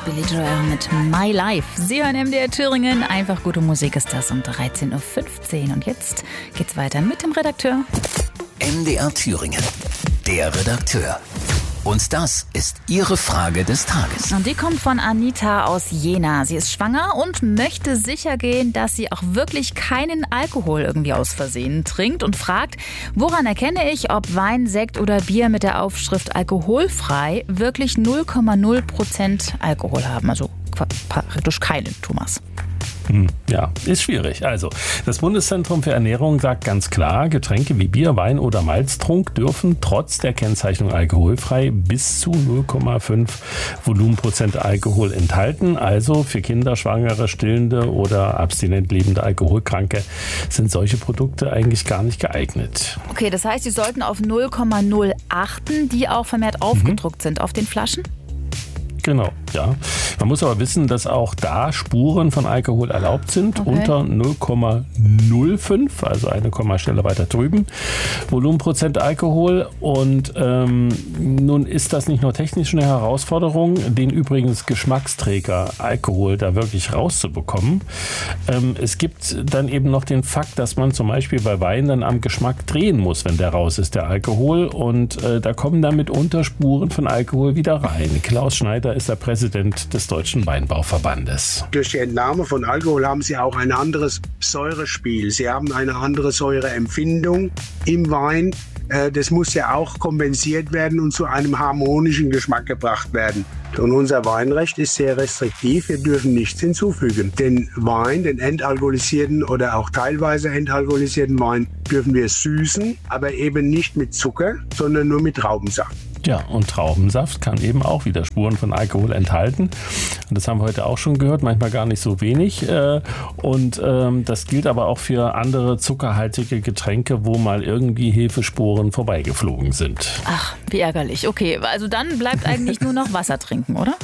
Billy Joel mit My Life. Sie hören MDR Thüringen. Einfach gute Musik ist das um 13.15 Uhr. Und jetzt geht's weiter mit dem Redakteur. MDR Thüringen, der Redakteur. Und das ist Ihre Frage des Tages. Und die kommt von Anita aus Jena. Sie ist schwanger und möchte sicher gehen, dass sie auch wirklich keinen Alkohol irgendwie aus Versehen trinkt und fragt, woran erkenne ich, ob Wein, Sekt oder Bier mit der Aufschrift alkoholfrei wirklich 0,0% Alkohol haben. Also praktisch keinen, Thomas. Ja, ist schwierig. Also, das Bundeszentrum für Ernährung sagt ganz klar, Getränke wie Bier, Wein oder Malztrunk dürfen trotz der Kennzeichnung alkoholfrei bis zu 0,5 Volumenprozent Alkohol enthalten. Also für Kinder, Schwangere, Stillende oder abstinent lebende Alkoholkranke sind solche Produkte eigentlich gar nicht geeignet. Okay, das heißt, Sie sollten auf 0,0 achten, die auch vermehrt aufgedruckt sind auf den Flaschen? Genau, ja. Man muss aber wissen, dass auch da Spuren von Alkohol erlaubt sind, unter 0,05, also eine Kommastelle weiter drüben, Volumenprozent Alkohol. Und nun ist das nicht nur technisch eine Herausforderung, den übrigens Geschmacksträger Alkohol da wirklich rauszubekommen. Es gibt dann eben noch den Fakt, dass man zum Beispiel bei Wein dann am Geschmack drehen muss, wenn der raus ist, der Alkohol. Und da kommen dann mitunter Spuren von Alkohol wieder rein. Klaus Schneider ist der Präsident des Deutschen Weinbauverbandes. Durch die Entnahme von Alkohol haben Sie auch ein anderes Säurespiel. Sie haben eine andere Säureempfindung im Wein. Das muss ja auch kompensiert werden und zu einem harmonischen Geschmack gebracht werden. Und unser Weinrecht ist sehr restriktiv. Wir dürfen nichts hinzufügen. Den Wein, den entalkoholisierten oder auch teilweise entalkoholisierten Wein, dürfen wir süßen, aber eben nicht mit Zucker, sondern nur mit Traubensaft. Ja, und Traubensaft kann eben auch wieder Spuren von Alkohol enthalten. Und das haben wir heute auch schon gehört, manchmal gar nicht so wenig. Und das gilt aber auch für andere zuckerhaltige Getränke, wo mal irgendwie Hefespuren vorbeigeflogen sind. Ach, wie ärgerlich. Okay, also dann bleibt eigentlich nur noch Wasser trinken, oder?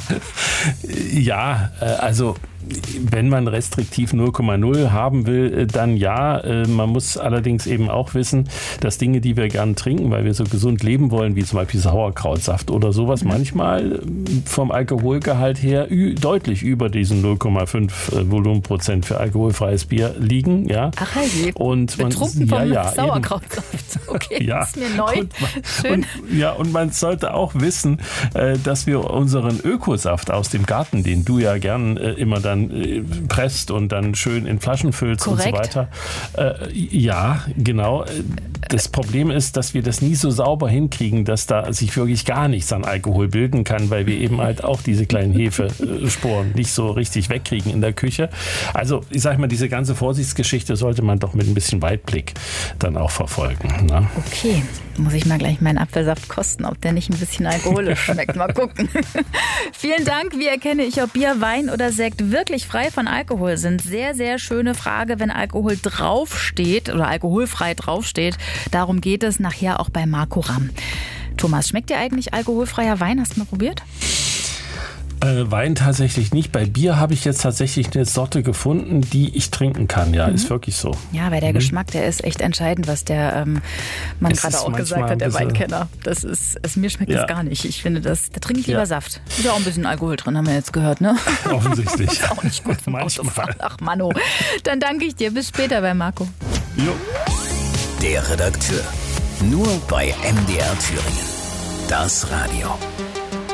Ja, also wenn man restriktiv 0,0 haben will, dann ja. Man muss allerdings eben auch wissen, dass Dinge, die wir gern trinken, weil wir so gesund leben wollen, wie zum Beispiel Sauerkrautsaft oder sowas, manchmal vom Alkoholgehalt her deutlich über diesen 0,5 Volumenprozent für alkoholfreies Bier liegen. Ja. Ach herrje, und man, betrunken vom Sauerkrautsaft. Okay, ja, das ist mir neu. Schön. Und man sollte auch wissen, dass wir unseren Ökosaft aus dem Garten, den du ja gern immer dann presst und dann schön in Flaschen füllst. Korrekt. Und so weiter. Ja, genau. Das Problem ist, dass wir das nie so sauber hinkriegen, dass da sich wirklich gar nichts an Alkohol bilden kann, weil wir eben halt auch diese kleinen Hefesporen nicht so richtig wegkriegen in der Küche. Also, ich sag mal, diese ganze Vorsichtsgeschichte sollte man doch mit ein bisschen Weitblick dann auch verfolgen. Ne? Okay, muss ich mal gleich meinen Apfelsaft kosten, ob der nicht ein bisschen alkoholisch schmeckt. Mal gucken. Vielen Dank. Wie erkenne ich, ob Bier, Wein oder Sekt wirklich frei von Alkohol sind? Sehr, sehr schöne Frage, wenn Alkohol draufsteht oder alkoholfrei draufsteht. Darum geht es nachher auch bei Marco Ramm. Thomas, schmeckt dir eigentlich alkoholfreier Wein? Hast du mal probiert? Wein tatsächlich nicht. Bei Bier habe ich jetzt tatsächlich eine Sorte gefunden, die ich trinken kann. Ja, ist wirklich so. Ja, weil der Geschmack, der ist echt entscheidend, was der Mann gerade auch gesagt hat, der Weinkenner. Das ist, mir schmeckt das gar nicht. Ich finde, da trinke ich lieber Saft. Ist ja auch ein bisschen Alkohol drin, haben wir jetzt gehört, ne? Offensichtlich. Ist auch nicht gut vom Autofahren. Ach, Manno. Dann danke ich dir. Bis später bei Marco. Jo. Der Redakteur. Nur bei MDR Thüringen. Das Radio.